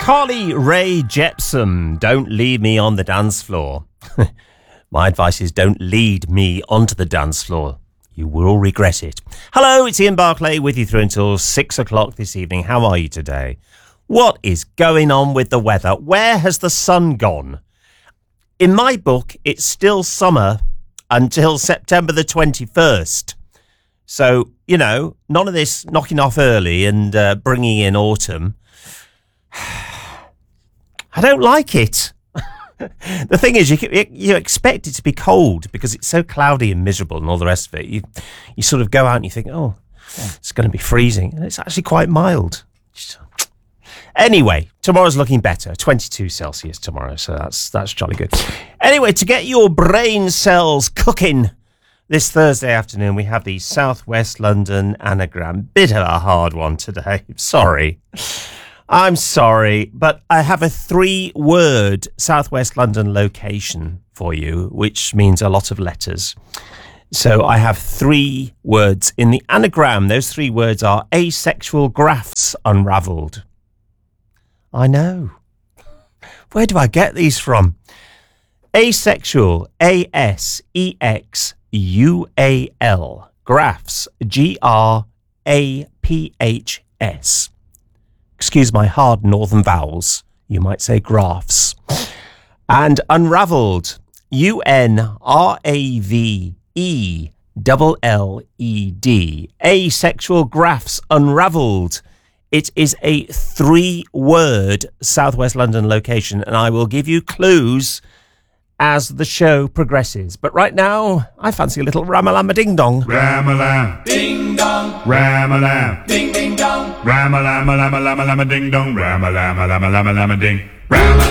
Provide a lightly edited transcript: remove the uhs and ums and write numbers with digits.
Carly Rae Jepsen, Don't Leave Me on the Dance Floor. My advice is don't lead me onto the dance floor. You will regret it. Hello, it's Ian Barclay with you through until 6 o'clock this evening. How are you today? What is going on with the weather? Where has the sun gone? In my book, it's still summer until September the 21st. So, you know, none of this knocking off early and bringing in autumn. I don't like it. The thing is, you expect it to be cold because it's so cloudy and miserable and all the rest of it. You sort of go out and you think, oh, it's going to be freezing. And it's actually quite mild. Anyway, tomorrow's looking better. 22 Celsius tomorrow, so that's jolly good. Anyway, to get your brain cells cooking this Thursday afternoon, we have the South West London anagram. Bit of a hard one today. I'm sorry, but I have a 3-word South West London location for you, which means a lot of letters. So I have 3 words in the anagram. Those 3 words are asexual graphs unravelled. I know. Where do I get these from? Asexual, A-S-E-X-U-A-L. Graphs, G-R-A-P-H-S. Excuse my hard northern vowels. You might say graphs. And unravelled, U-N-R-A-V-E-L-L-E-D. Asexual graphs unravelled. It is a 3-word South West London location, and I will give you clues as the show progresses. But right now, I fancy a little Ramalama Ding Dong. Ramalam Ding Dong. Ramalam Ding Ding Dong. Ramalama Lama Lama Lama Ding Dong. Ramalama Lama Lama Lama Ding. Ramalama